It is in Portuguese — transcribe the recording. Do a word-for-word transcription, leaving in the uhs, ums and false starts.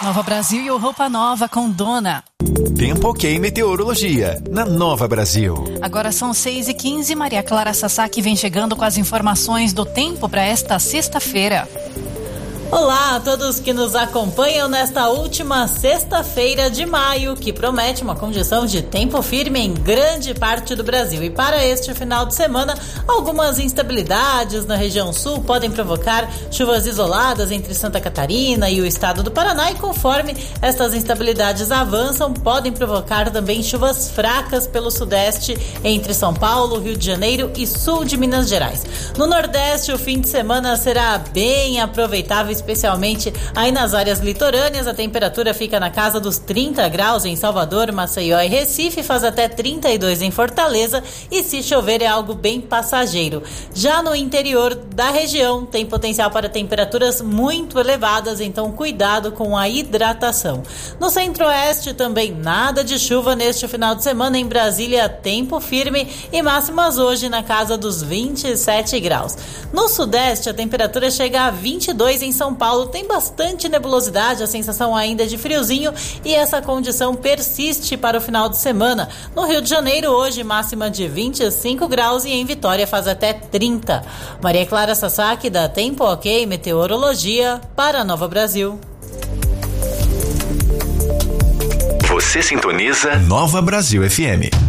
Nova Brasil e o Roupa Nova com Dona. Tempo ok meteorologia, na Nova Brasil. Agora são seis e quinze, Maria Clara Sasaki vem chegando com as informações do tempo para esta sexta-feira. Olá a todos que nos acompanham nesta última sexta-feira de maio, que promete uma condição de tempo firme em grande parte do Brasil. E para este final de semana, algumas instabilidades na região sul podem provocar chuvas isoladas entre Santa Catarina e o estado do Paraná, e conforme estas instabilidades avançam, podem provocar também chuvas fracas pelo sudeste entre São Paulo, Rio de Janeiro e sul de Minas Gerais. No nordeste, o fim de semana será bem aproveitável, especialmente aí nas áreas litorâneas. A temperatura fica na casa dos trinta graus em Salvador, Maceió e Recife, faz até trinta e dois em Fortaleza, e se chover é algo bem passageiro. Já no interior da região tem potencial para temperaturas muito elevadas, então cuidado com a hidratação. No centro-oeste também nada de chuva neste final de semana. Em Brasília, tempo firme e máximas hoje na casa dos vinte e sete graus. No sudeste a temperatura chega a vinte e dois em São São Paulo, tem bastante nebulosidade, a sensação ainda é de friozinho, e essa condição persiste para o final de semana. No Rio de Janeiro, hoje, máxima de vinte e cinco graus, e em Vitória faz até trinta. Maria Clara Sasaki, da Tempo Ok Meteorologia, para a Nova Brasil. Você sintoniza Nova Brasil F M.